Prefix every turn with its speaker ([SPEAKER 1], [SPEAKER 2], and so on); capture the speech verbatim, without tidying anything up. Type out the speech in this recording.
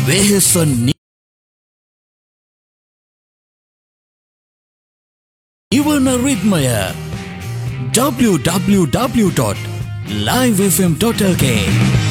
[SPEAKER 1] වෙහෙස නිවන රිද්මය w w w dot live f m dot l k